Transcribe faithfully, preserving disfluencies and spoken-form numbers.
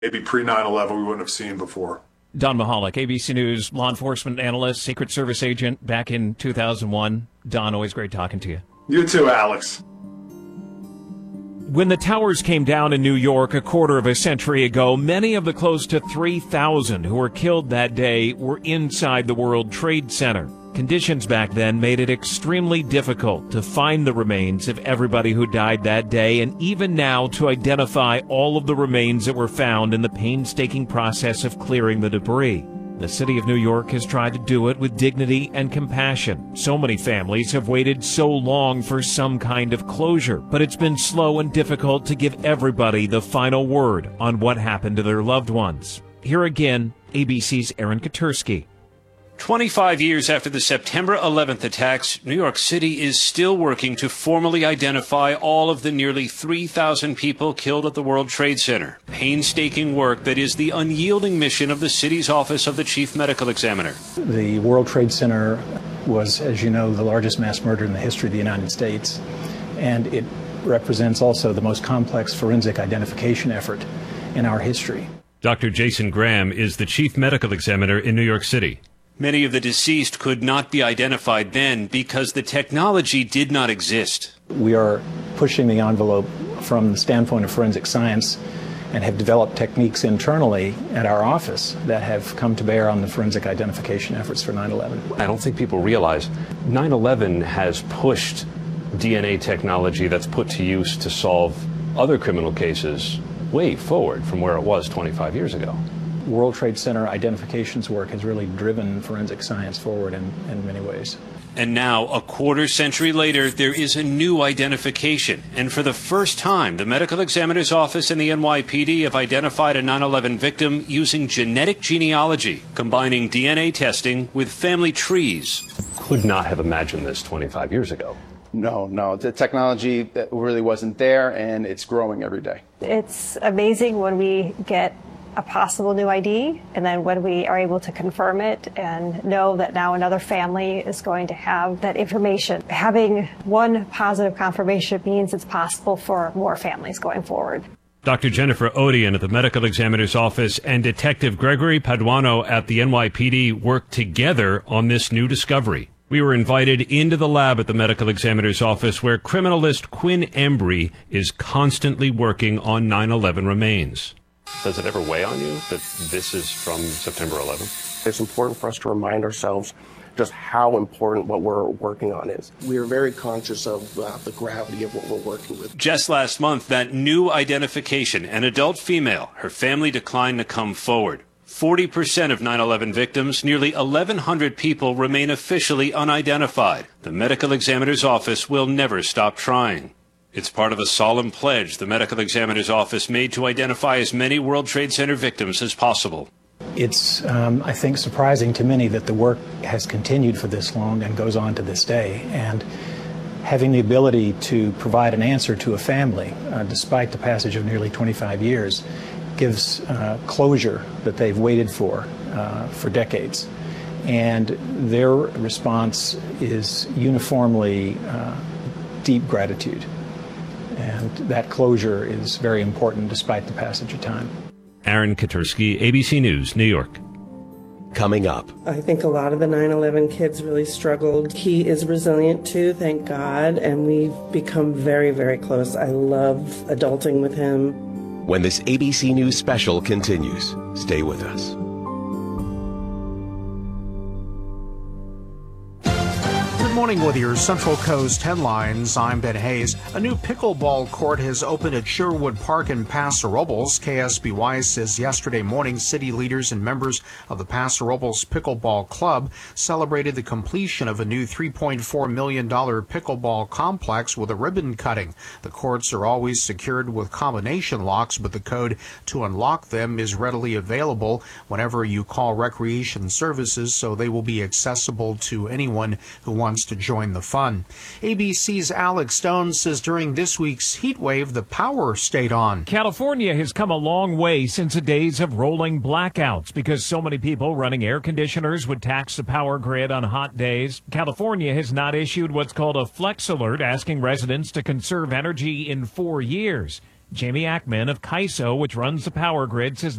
maybe pre nine eleven we wouldn't have seen before. Don Mahalik, A B C News law enforcement analyst, Secret Service agent back in two thousand one. Don, always great talking to you. You too, Alex. When the towers came down in New York a quarter of a century ago, many of the close to three thousand who were killed that day were inside the World Trade Center. Conditions back then made it extremely difficult to find the remains of everybody who died that day, and even now to identify all of the remains that were found in the painstaking process of clearing the debris. The city of New York has tried to do it with dignity and compassion. So many families have waited so long for some kind of closure, but it's been slow and difficult to give everybody the final word on what happened to their loved ones. Here again, A B C's Aaron Katersky. twenty-five years after the September eleventh attacks, New York City is still working to formally identify all of the nearly three thousand people killed at the World Trade Center. Painstaking work that is the unyielding mission of the city's Office of the Chief Medical Examiner. The World Trade Center was, as you know, the largest mass murder in the history of the United States, and it represents also the most complex forensic identification effort in our history. Doctor Jason Graham is the Chief Medical Examiner in New York City. Many of the deceased could not be identified then because the technology did not exist. We are pushing the envelope from the standpoint of forensic science and have developed techniques internally at our office that have come to bear on the forensic identification efforts for nine eleven. I don't think people realize nine eleven has pushed D N A technology that's put to use to solve other criminal cases way forward from where it was twenty-five years ago. World Trade Center identifications work has really driven forensic science forward in, in many ways. And now, a quarter century later, there is a new identification. And for the first time, the Medical Examiner's Office and the N Y P D have identified a nine eleven victim using genetic genealogy, combining D N A testing with family trees. Could not have imagined this twenty-five years ago. No, no, the technology really wasn't there, and it's growing every day. It's amazing when we get a possible new I D, and then when we are able to confirm it and know that now another family is going to have that information. Having one positive confirmation means it's possible for more families going forward. Doctor Jennifer Odian at the Medical Examiner's Office and Detective Gregory Paduano at the N Y P D worked together on this new discovery. We were invited into the lab at the Medical Examiner's Office where criminalist Quinn Embry is constantly working on nine eleven remains. Does it ever weigh on you that this is from September eleventh? It's important for us to remind ourselves just how important what we're working on is. We are very conscious of uh, the gravity of what we're working with. Just last month, that new identification, an adult female, her family declined to come forward. forty percent of nine eleven victims, nearly eleven hundred people, remain officially unidentified. The Medical Examiner's Office will never stop trying. It's part of a solemn pledge the Medical Examiner's Office made to identify as many World Trade Center victims as possible. It's, um, I think, surprising to many that the work has continued for this long and goes on to this day. And having the ability to provide an answer to a family, uh, despite the passage of nearly twenty-five years, gives uh, closure that they've waited for uh, for decades. And their response is uniformly uh, deep gratitude. And that closure is very important despite the passage of time. Aaron Katersky, A B C News, New York. Coming up. I think a lot of the nine eleven kids really struggled. He is resilient too, thank God, and we've become very, very close. I love adulting with him. When this A B C News special continues, stay with us. Good morning with your Central Coast headlines. I'm Ben Hayes. A new pickleball court has opened at Sherwood Park in Paso Robles. K S B Y says yesterday morning city leaders and members of the Paso Robles Pickleball Club celebrated the completion of a new three point four million dollars pickleball complex with a ribbon cutting. The courts are always secured with combination locks, but the code to unlock them is readily available whenever you call Recreation Services, so they will be accessible to anyone who wants to join the fun. A B C's Alex Stone says during this week's heat wave, the power stayed on. California has come a long way since the days of rolling blackouts because so many people running air conditioners would tax the power grid on hot days. California has not issued what's called a flex alert, asking residents to conserve energy in four years. Jamie Ackman of CAISO, which runs the power grid, says